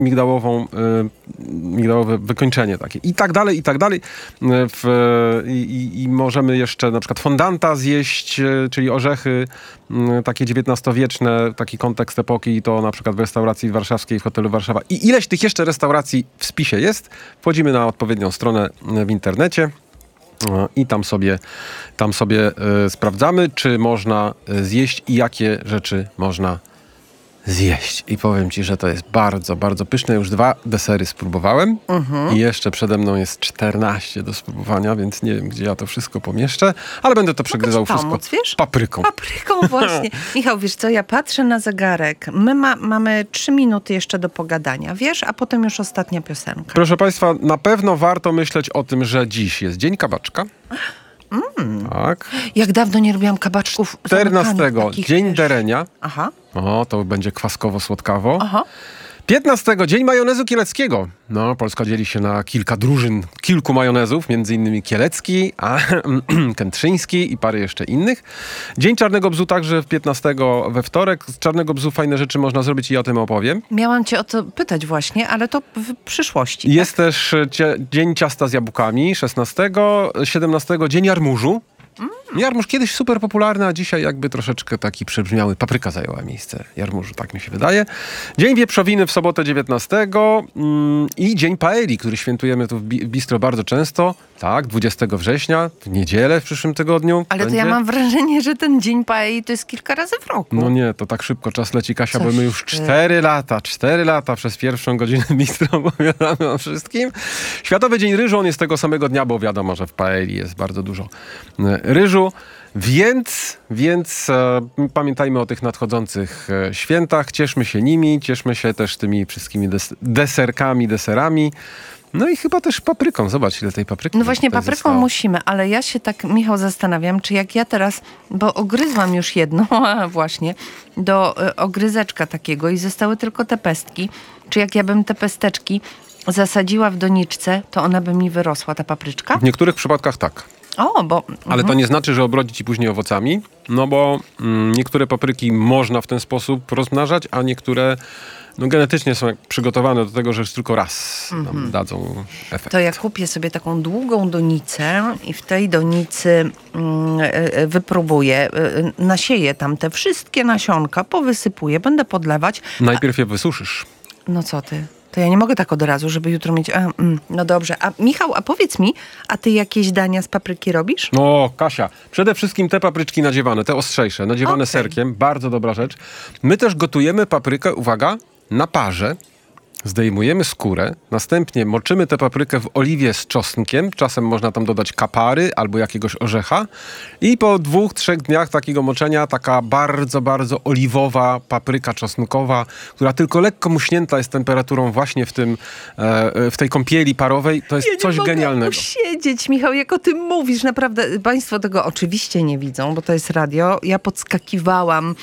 migdałowe wykończenie takie. I tak dalej, i tak dalej. I możemy jeszcze na przykład fondanta zjeść, czyli orzechy takie XIX-wieczne, taki kontekst epoki, to na przykład w restauracji warszawskiej, w hotelu Warszawa. I ileś tych jeszcze restauracji w spisie jest. Wchodzimy na odpowiednią stronę w internecie. I tam sobie sprawdzamy, czy można zjeść i jakie rzeczy można zjeść. I powiem ci, że to jest bardzo, bardzo pyszne. Już 2 desery spróbowałem i jeszcze przede mną jest 14 do spróbowania, więc nie wiem, gdzie ja to wszystko pomieszczę, ale będę to przegryzał wszystko papryką. Papryką właśnie. Michał, wiesz co, ja patrzę na zegarek. My mamy 3 minuty jeszcze do pogadania, wiesz, a potem już ostatnia piosenka. Proszę Państwa, na pewno warto myśleć o tym, że dziś jest Dzień Kabaczka. Tak. Jak dawno nie robiłam kabaczków. 14 Dzień Derenia. Aha. O, to będzie kwaskowo-słodkawo. Aha. 15 Dzień Majonezu Kieleckiego. No, Polska dzieli się na kilka drużyn, kilku majonezów, między innymi kielecki, kętrzyński i parę jeszcze innych. Dzień Czarnego Bzu także 15 we wtorek. Z Czarnego Bzu fajne rzeczy można zrobić i o tym opowiem. Miałam cię o to pytać właśnie, ale to w przyszłości. Jest też Dzień Ciasta z Jabłkami 16, 17 Dzień Jarmużu. Jarmuż kiedyś super popularny, a dzisiaj jakby troszeczkę taki przebrzmiały. Papryka zajęła miejsce jarmużu, tak mi się wydaje. Dzień Wieprzowiny w sobotę 19 i Dzień Paeli, który świętujemy tu w Bistro bardzo często. Tak, 20 września, w niedzielę w przyszłym tygodniu. Ale to ja mam wrażenie, że ten Dzień Paeli to jest kilka razy w roku. No nie, to tak szybko czas leci, Kasia, bo my już 4 lata przez pierwszą godzinę Bistro opowiadamy o wszystkim. Światowy Dzień Ryżu, on jest tego samego dnia, bo wiadomo, że w paeli jest bardzo dużo ryżu. Więc pamiętajmy o tych nadchodzących świętach, cieszmy się nimi, cieszmy się też tymi wszystkimi deserami. No i chyba też papryką. Zobacz, ile tej papryki. No właśnie, papryką musimy, ale ja się tak, Michał, zastanawiam, czy jak ja teraz, bo ogryzłam już jedno, właśnie, do ogryzeczka takiego i zostały tylko te pestki, czy jak ja bym te pesteczki zasadziła w doniczce, to ona by mi wyrosła, ta papryczka? W niektórych przypadkach tak. Ale to nie znaczy, że obrodzi ci później owocami, no bo niektóre papryki można w ten sposób rozmnażać, a niektóre genetycznie są przygotowane do tego, że już tylko raz nam dadzą efekt. To ja kupię sobie taką długą donicę i w tej donicy wypróbuję, nasieję tam te wszystkie nasionka, powysypuję, będę podlewać. Najpierw je wysuszysz. No co ty? To ja nie mogę tak od razu, żeby jutro mieć... no dobrze. A Michał, a powiedz mi, a ty jakieś dania z papryki robisz? No, Kasia, przede wszystkim te papryczki nadziewane, te ostrzejsze, nadziewane serkiem, bardzo dobra rzecz. My też gotujemy paprykę, uwaga, na parze. Zdejmujemy skórę, następnie moczymy tę paprykę w oliwie z czosnkiem, czasem można tam dodać kapary albo jakiegoś orzecha i po 2-3 dniach takiego moczenia taka bardzo, bardzo oliwowa papryka czosnkowa, która tylko lekko muśnięta jest temperaturą właśnie w tej kąpieli parowej, to jest coś genialnego. Ja nie mogę usiedzieć, Michał, jak o tym mówisz, naprawdę, państwo tego oczywiście nie widzą, bo to jest radio, ja podskakiwałam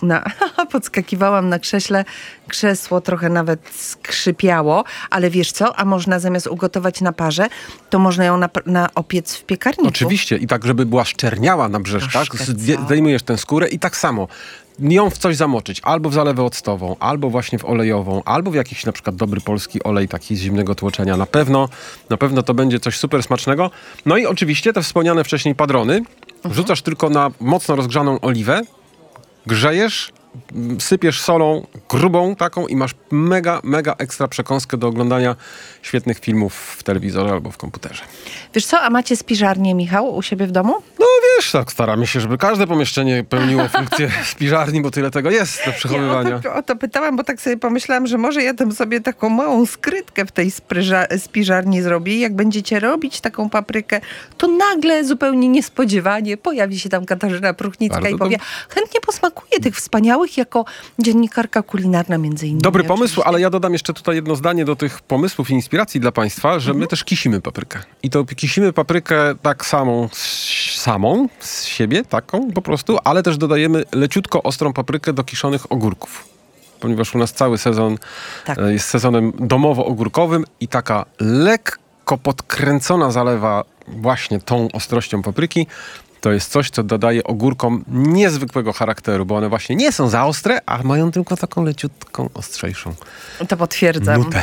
na krześle, krzesło trochę nawet skrzypiało, ale wiesz co, a można zamiast ugotować na parze, to można ją opiec w piekarniku. Oczywiście i tak, żeby była szczerniała na brzeszkach, zdejmujesz tę skórę i tak samo ją w coś zamoczyć, albo w zalewę octową, albo właśnie w olejową, albo w jakiś na przykład dobry polski olej taki z zimnego tłoczenia. Na pewno to będzie coś super smacznego. No i oczywiście te wspomniane wcześniej padrony wrzucasz tylko na mocno rozgrzaną oliwę, grzejesz, sypiesz solą grubą taką i masz mega ekstra przekąskę do oglądania świetnych filmów w telewizorze albo w komputerze. Wiesz co, a macie spiżarnię, Michał, u siebie w domu? No wiesz, tak staramy się, żeby każde pomieszczenie pełniło funkcję spiżarni, bo tyle tego jest do przechowywania. Ja o to pytałam, bo tak sobie pomyślałam, że może ja tam sobie taką małą skrytkę w tej spiżarni zrobię i jak będziecie robić taką paprykę, to nagle, zupełnie niespodziewanie pojawi się tam Katarzyna Pruchnicka bardzo i powie, chętnie posmakuję tych wspaniałych jako dziennikarka kulinarna między innymi. Dobry pomysł, ale ja dodam jeszcze tutaj jedno zdanie do tych pomysłów i inspiracji dla państwa, że my też kisimy paprykę. I to kisimy paprykę tak samą z siebie, taką po prostu, ale też dodajemy leciutko ostrą paprykę do kiszonych ogórków. Ponieważ u nas cały sezon jest sezonem domowo-ogórkowym i taka lekko podkręcona zalewa właśnie tą ostrością papryki to jest coś, co dodaje ogórkom niezwykłego charakteru, bo one właśnie nie są za ostre, a mają tylko taką leciutką, ostrzejszą To potwierdzam. nutę.